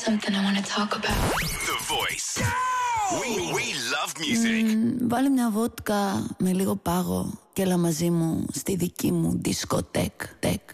something I want to talk about. The Voice. We love music. Βάλε μια βότκα με λίγο πάγο και έλα μαζί μου στη δική μου δισκοτέκ.